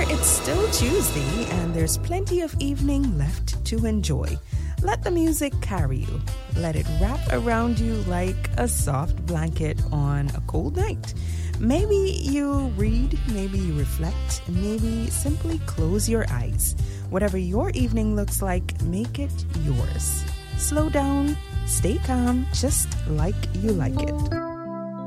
it's still Tuesday and there's plenty of evening left to enjoy. Let the music carry you. Let it wrap around you like a soft blanket on a cold night. Maybe you read, maybe you reflect, maybe simply close your eyes. Whatever your evening looks like, make it yours. Slow down, stay calm, just like you like it.